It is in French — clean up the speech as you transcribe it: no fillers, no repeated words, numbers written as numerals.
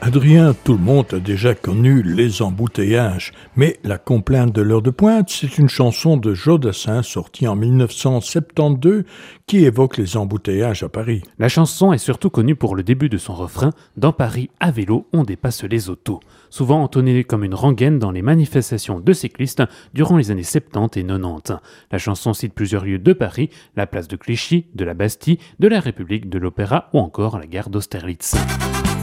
Adrien, tout le monde a déjà connu les embouteillages, mais La complainte de l'heure de pointe, c'est une chanson de Jodassin sortie en 1972 qui évoque les embouteillages à Paris. La chanson est surtout connue pour le début de son refrain « Dans Paris, à vélo, on dépasse les autos », souvent entonnée comme une rengaine dans les manifestations de cyclistes durant les années 70 et 90. La chanson cite plusieurs lieux de Paris, la place de Clichy, de la Bastille, de la République, de l'Opéra ou encore la gare d'Austerlitz.